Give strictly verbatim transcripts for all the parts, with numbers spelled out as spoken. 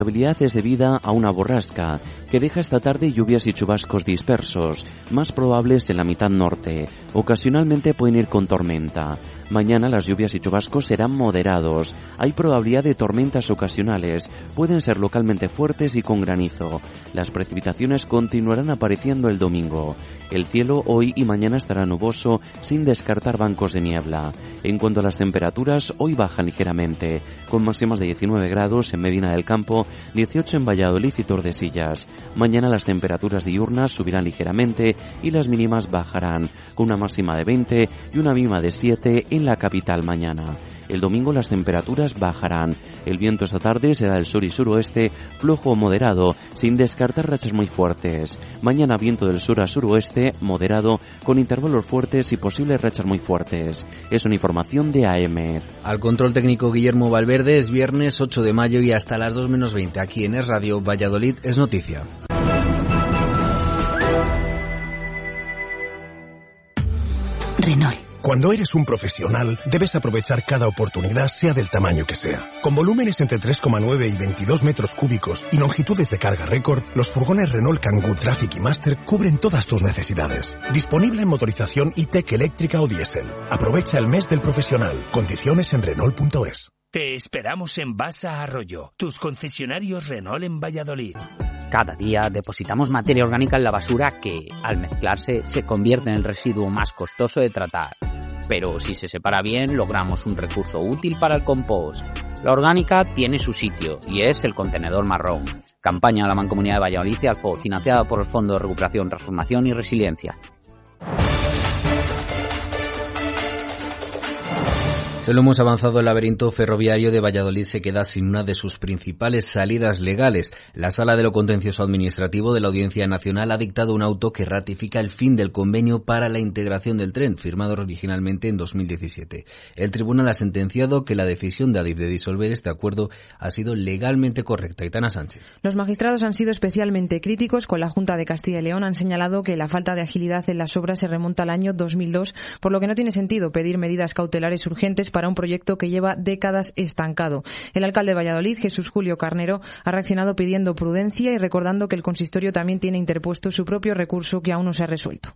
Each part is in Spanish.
La probabilidad es debida a una borrasca que deja esta tarde lluvias y chubascos dispersos, más probables en la mitad norte. Ocasionalmente pueden ir con tormenta. Mañana las lluvias y chubascos serán moderados. Hay probabilidad de tormentas ocasionales. Pueden ser localmente fuertes y con granizo. Las precipitaciones continuarán apareciendo el domingo. El cielo hoy y mañana estará nuboso, sin descartar bancos de niebla. En cuanto a las temperaturas, hoy bajan ligeramente, con máximas de diecinueve grados en Medina del Campo, dieciocho en Valladolid y Tordesillas. Mañana las temperaturas diurnas subirán ligeramente y las mínimas bajarán, con una máxima de veinte y una mínima de siete en la capital mañana. El domingo las temperaturas bajarán. El viento esta tarde será del sur y suroeste, flojo o moderado, sin descartar rachas muy fuertes. Mañana viento del sur a suroeste, moderado, con intervalos fuertes y posibles rachas muy fuertes. Es una información de A M. Al control técnico Guillermo Valverde. Es viernes ocho de mayo y hasta las dos menos veinte aquí en Es Radio Valladolid es noticia. Renault. Cuando eres un profesional, debes aprovechar cada oportunidad, sea del tamaño que sea. Con volúmenes entre tres coma nueve y veintidós metros cúbicos y longitudes de carga récord, los furgones Renault Kangoo Traffic y Master cubren todas tus necesidades. Disponible en motorización E-Tech eléctrica o diésel. Aprovecha el mes del profesional. Condiciones en Renault punto es. Te esperamos en Basa Arroyo, tus concesionarios Renault en Valladolid. Cada día depositamos materia orgánica en la basura que, al mezclarse, se convierte en el residuo más costoso de tratar. Pero si se separa bien, logramos un recurso útil para el compost. La orgánica tiene su sitio y es el contenedor marrón. Campaña de la Mancomunidad de Valladolid y Alfo, financiada por el Fondo de Recuperación, Transformación y Resiliencia. Se lo hemos avanzado, el laberinto ferroviario de Valladolid se queda sin una de sus principales salidas legales. La Sala de lo Contencioso Administrativo de la Audiencia Nacional ha dictado un auto que ratifica el fin del convenio para la integración del tren, firmado originalmente en dos mil diecisiete. El tribunal ha sentenciado que la decisión de Adif de disolver este acuerdo ha sido legalmente correcta. Aitana Sánchez. Los magistrados han sido especialmente críticos con la Junta de Castilla y León. Han señalado que la falta de agilidad en las obras se remonta al año dos mil dos, por lo que no tiene sentido pedir medidas cautelares urgentes para un proyecto que lleva décadas estancado. El alcalde de Valladolid, Jesús Julio Carnero, ha reaccionado pidiendo prudencia y recordando que el consistorio también tiene interpuesto su propio recurso que aún no se ha resuelto.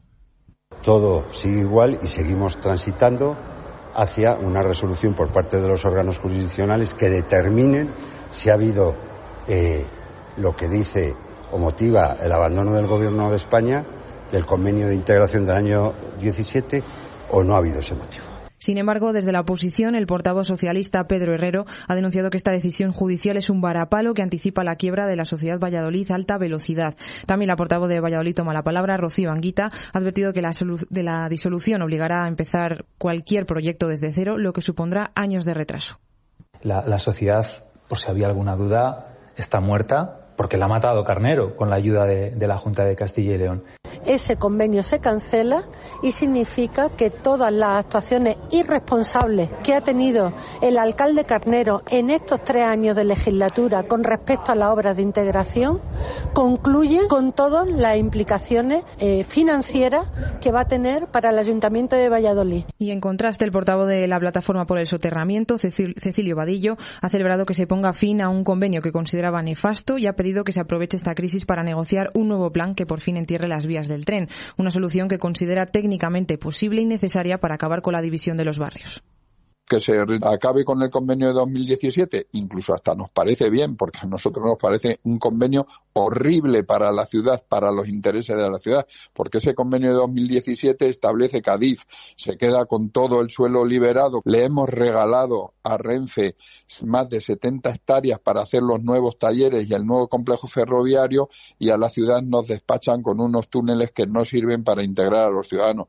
Todo sigue igual y seguimos transitando hacia una resolución por parte de los órganos jurisdiccionales que determinen si ha habido eh, lo que dice o motiva el abandono del Gobierno de España del convenio de integración del año diecisiete o no ha habido ese motivo. Sin embargo, desde la oposición, el portavoz socialista Pedro Herrero ha denunciado que esta decisión judicial es un varapalo que anticipa la quiebra de la sociedad Valladolid Alta Velocidad. También la portavoz de Valladolid toma la palabra, Rocío Anguita, ha advertido que la, solu- de la disolución obligará a empezar cualquier proyecto desde cero, lo que supondrá años de retraso. La, la sociedad, por si había alguna duda, está muerta porque la ha matado Carnero con la ayuda de, de la Junta de Castilla y León. Ese convenio se cancela y significa que todas las actuaciones irresponsables que ha tenido el alcalde Carnero en estos tres años de legislatura con respecto a las obras de integración concluyen con todas las implicaciones eh, financieras que va a tener para el Ayuntamiento de Valladolid. Y en contraste, el portavoz de la Plataforma por el Soterramiento, Cecilio Vadillo, ha celebrado que se ponga fin a un convenio que consideraba nefasto y ha pedido que se aproveche esta crisis para negociar un nuevo plan que por fin entierre las vías del tren, una solución que considera técnicamente posible y necesaria para acabar con la división de los barrios. Que se acabe con el convenio de dos mil diecisiete, incluso hasta nos parece bien, porque a nosotros nos parece un convenio horrible para la ciudad, para los intereses de la ciudad, porque ese convenio de dos mil diecisiete establece que Adif se queda con todo el suelo liberado. Le hemos regalado a Renfe más de setenta hectáreas para hacer los nuevos talleres y el nuevo complejo ferroviario, y a la ciudad nos despachan con unos túneles que no sirven para integrar a los ciudadanos.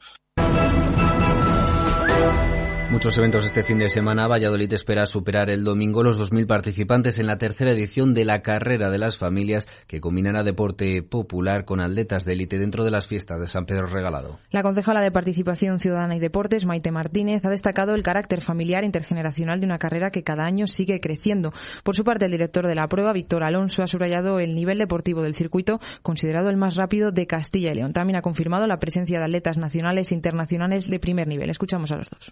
Muchos eventos este fin de semana. Valladolid espera superar el domingo los dos mil participantes en la tercera edición de la Carrera de las Familias, que combinará deporte popular con atletas de élite dentro de las fiestas de San Pedro Regalado. La concejala de Participación Ciudadana y Deportes, Maite Martínez, ha destacado el carácter familiar e intergeneracional de una carrera que cada año sigue creciendo. Por su parte, el director de la prueba, Víctor Alonso, ha subrayado el nivel deportivo del circuito, considerado el más rápido de Castilla y León. También ha confirmado la presencia de atletas nacionales e internacionales de primer nivel. Escuchamos a los dos.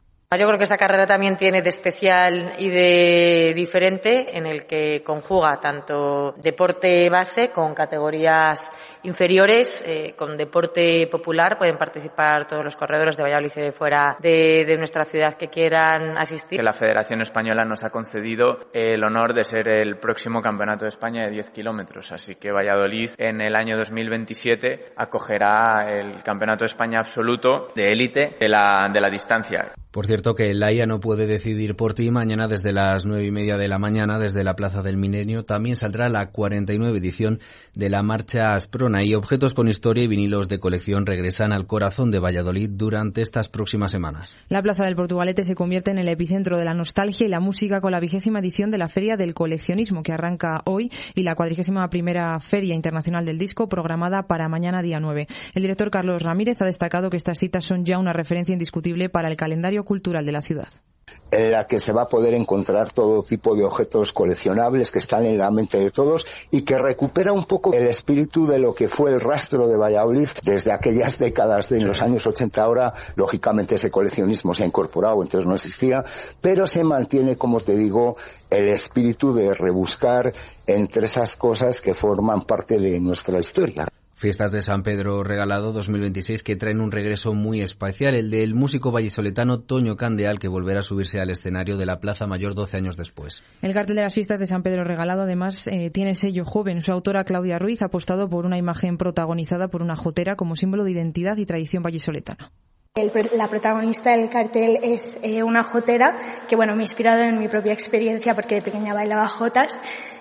yo creo que esta carrera también tiene de especial y de diferente, en el que conjuga tanto deporte base con categorías inferiores, eh, con deporte popular. Pueden participar todos los corredores de Valladolid y de fuera de, de nuestra ciudad que quieran asistir. Que la Federación Española nos ha concedido el honor de ser el próximo Campeonato de España de diez kilómetros, así que Valladolid en el año dos mil veintisiete acogerá el Campeonato de España absoluto de élite de la, de la distancia. Por cierto, que la I A no puede decidir por ti. Mañana desde las nueve y media de la mañana, desde la Plaza del Milenio, también saldrá la cuarenta y nueve edición de la Marcha Asprona, y objetos con historia y vinilos de colección regresan al corazón de Valladolid durante estas próximas semanas. La Plaza del Portugalete se convierte en el epicentro de la nostalgia y la música con la vigésima edición de la Feria del Coleccionismo, que arranca hoy, y la cuadragésima primera Feria Internacional del Disco, programada para mañana día nueve. El director Carlos Ramírez ha destacado que estas citas son ya una referencia indiscutible para el calendario cultural de la ciudad, en la que se va a poder encontrar todo tipo de objetos coleccionables que están en la mente de todos y que recupera un poco el espíritu de lo que fue el rastro de Valladolid desde aquellas décadas de los años ochenta. Ahora, lógicamente, ese coleccionismo se ha incorporado, entonces no existía, pero se mantiene, como te digo, el espíritu de rebuscar entre esas cosas que forman parte de nuestra historia. Fiestas de San Pedro Regalado dos mil veintiséis que traen un regreso muy especial, el del músico vallisoletano Toño Candeal, que volverá a subirse al escenario de la Plaza Mayor doce años después. El cartel de las Fiestas de San Pedro Regalado además eh, tiene sello joven. Su autora Claudia Ruiz ha apostado por una imagen protagonizada por una jotera como símbolo de identidad y tradición vallisoletana. El, la protagonista del cartel es eh, una jotera que, bueno, me ha inspirado en mi propia experiencia porque de pequeña bailaba jotas.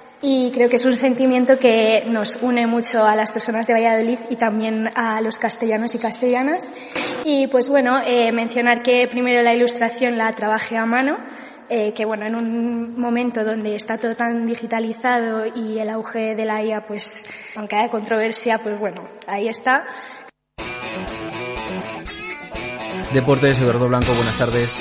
Y creo que es un sentimiento que nos une mucho a las personas de Valladolid y también a los castellanos y castellanas. Y pues bueno, eh, mencionar que primero la ilustración la trabajé a mano, eh, que bueno, en un momento donde está todo tan digitalizado y el auge de la I A, pues aunque haya controversia, pues bueno, ahí está. Deportes, Eduardo Blanco, buenas tardes.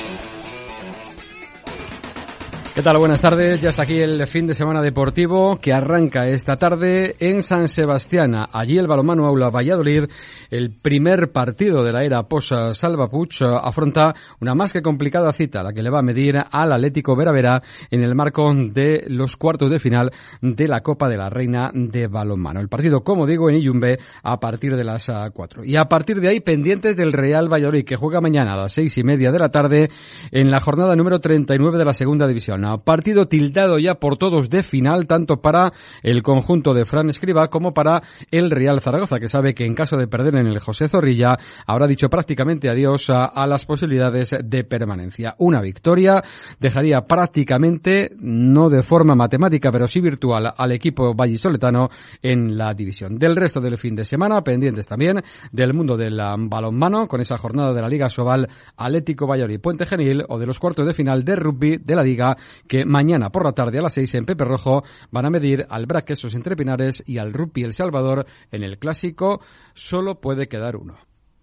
¿Qué tal? Buenas tardes. Ya está aquí el fin de semana deportivo que arranca esta tarde en San Sebastián. Allí el Balonmano Aula Valladolid, el primer partido de la era posa Salvapuig, afronta una más que complicada cita, la que le va a medir al Atlético Vera Vera en el marco de los cuartos de final de la Copa de la Reina de Balonmano. El partido, como digo, en Iyumbe a partir de las cuatro. Y a partir de ahí, pendientes del Real Valladolid, que juega mañana a las seis y media de la tarde en la jornada número treinta y nueve de la segunda división. Partido tildado ya por todos de final, tanto para el conjunto de Fran Escribá como para el Real Zaragoza, que sabe que en caso de perder en el José Zorrilla habrá dicho prácticamente adiós a, a las posibilidades de permanencia. Una victoria dejaría prácticamente, no de forma matemática, pero sí virtual, al equipo vallisoletano en la división. Del resto del fin de semana, pendientes también del mundo del balonmano, con esa jornada de la Liga Sobal Atlético Valladolid Puente Genil, o de los cuartos de final de rugby de la Liga, que mañana por la tarde a las seis en Pepe Rojo van a medir al Braquesos Entre Pinares y al Rugby El Salvador en el clásico. Solo puede quedar uno.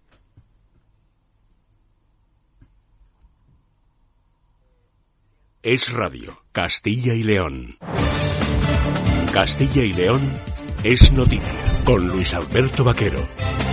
Es Radio Castilla y León. Castilla y León es noticia con Luis Alberto Vaquero.